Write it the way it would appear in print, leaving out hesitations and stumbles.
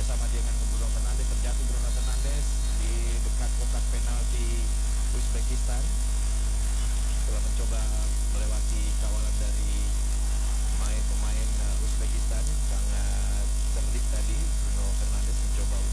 bersama dengan Bruno Fernandes, terjatuh Bruno Fernandes di dekat kotak penalti